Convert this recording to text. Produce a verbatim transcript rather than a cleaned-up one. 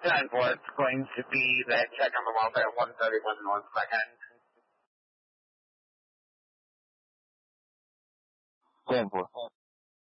ten four, it's going to be that check on the welfare one thirty-one North Second. ten four.